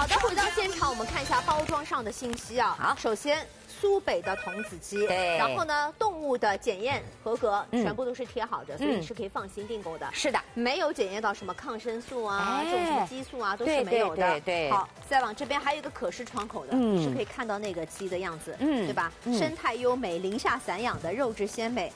的，回到现场，我们看一下包装上的信息啊。 好， 首先。苏北的童子鸡， 对， 然后呢，动物的检验合格，全部都是贴好的，所以你是可以放心订购的。 是的， 没有检验到什么抗生素啊，这种什么激素啊，都是没有的。 对。 好，再往这边还有一个可视窗口的，你是可以看到那个鸡的样子，对吧？生态优美，零下散养的，肉质鲜美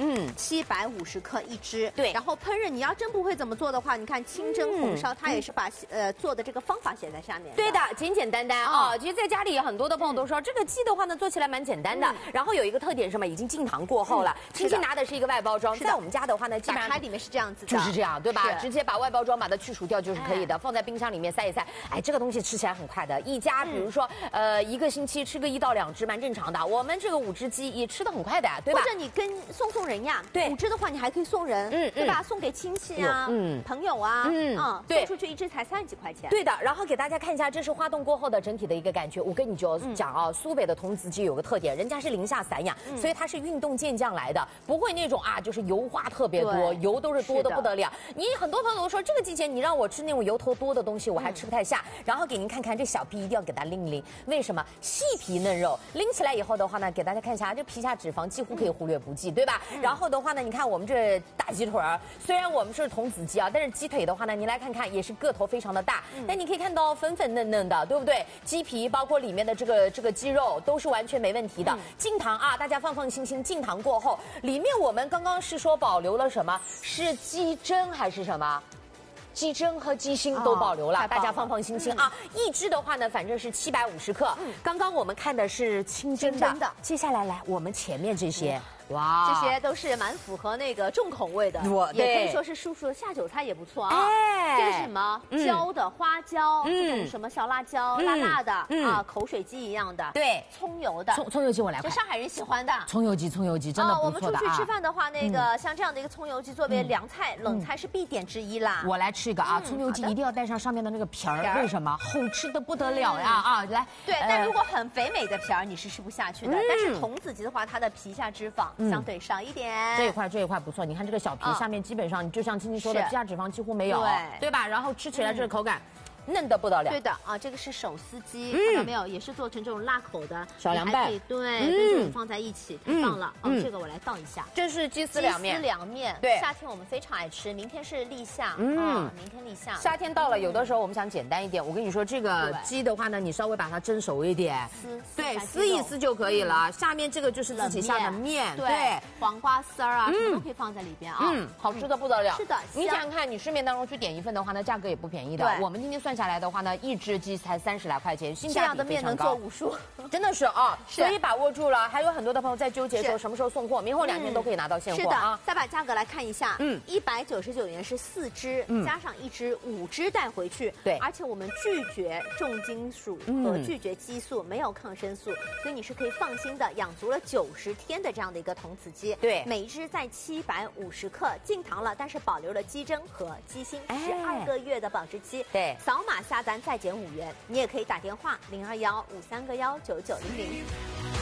，750克一只。对，然后烹饪你要真不会怎么做的话，你看清蒸红烧，它也是把做的这个方法写在下面。 对的，简简单单啊。其实在家里很多的朋友都说，这个鸡的话呢，做起来蛮简单的。然后有一个特点是什么？已经进糖过后了，轻轻拿的是一个外包装。在我们家的话呢，基本上打开里面是这样子的， 就是这样，对吧？直接把外包装把它去除掉就是可以的，放在冰箱里面塞一塞。哎，这个东西吃起来很快的，一家比如说1个星期吃个1到2只蛮正常的。我们这个5只鸡也吃得很快的，对吧？ 或者你跟送人呀， 对 ，5只的话你还可以送人，对吧？送给亲戚啊，朋友啊，送出去1只才30几块钱。 对的，然后给大家看一下，这是花冻过后的整体的一个感觉。我跟你就讲啊，苏北的童子鸡有个特点，人家是零下散养，所以它是运动健将来的，不会那种啊，就是油花特别多，油都是多的不得了。你很多朋友都说，这个季节你让我吃那种油头多的东西，我还吃不太下。然后给您看看这小皮，一定要给它拎一拎，为什么？细皮嫩肉，拎起来以后的话呢，给大家看一下，这皮下脂肪几乎可以忽略不计，对吧？然后的话呢，你看我们这大鸡腿儿，虽然我们是童子鸡啊，但是鸡腿的话呢，你来看看也是个头非常的大，但你可以看到粉粉嫩嫩的，对不对？鸡皮包括里面的这个鸡肉都是完全没问题的。进糖啊，大家放心，进糖过后，里面我们刚刚是说保留了什么？是鸡胗还是什么？鸡胗和鸡心都保留了，大家放心啊。一只的话呢，反正是750克。刚刚我们看的是清蒸的，接下来我们前面这些。哇， 这些都是蛮符合那个重口味的，也可以说是叔叔的下酒菜也不错啊。这个是什么？椒的花椒，这种什么小辣椒，辣辣的啊，口水鸡一样的。 对， 葱油的， 葱油鸡我来看， 这上海人喜欢的。葱油鸡真的不错的啊。 我们出去吃饭的话，那个像这样的一个葱油鸡作为凉菜、冷菜是必点之一啦。 我来吃一个啊，葱油鸡一定要带上上面的那个皮儿，为什么？好吃的不得了呀啊！来， 对，但如果很肥美的皮儿你是吃不下去的，但是童子鸡的话，它的皮下脂肪相对少一点。 这一块不错，你看这个小皮下面基本上，就像青青说的，皮下脂肪几乎没有，对吧？然后吃起来这个口感。嫩的不得了。 对的啊，这个是手撕鸡，看到没有？也是做成这种辣口的小凉拌， 对，跟这种放在一起，太棒了。这个我来倒一下， 这是鸡丝凉面。 鸡丝凉面，对，夏天我们非常爱吃。明天是立夏，明天立夏。 夏天到了，有的时候我们想简单一点，我跟你说，这个鸡的话呢，你稍微把它蒸熟一点，对，撕一撕就可以了。下面这个就是自己下的面，对， 黄瓜丝儿啊，什么都可以放在里边啊， 好吃的不得了。 是的， 你想想看，你市面当中去点一份的话呢，价格也不便宜的。我们今天算下来的话呢，一只鸡才30来块钱，性价比非常高。这样的面能做武术，真的是啊，所以把握住了。还有很多的朋友在纠结说什么时候送货，明后2天都可以拿到现货啊。 是的，再把价格来看一下，199元是4只，加上1只5只带回去。对，而且我们拒绝重金属和拒绝激素，没有抗生素，所以你是可以放心的养足了90天的这样的一个童子鸡。对，每只在750克，进糖了，但是保留了鸡胗和鸡心，12个月的保质期。对，扫码下单再减5元，你也可以打电话0215319900。